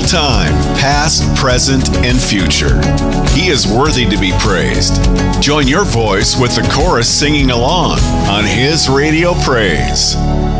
all time, past, present, and future. He is worthy to be praised. Join your voice with the chorus singing along on His Radio Praise.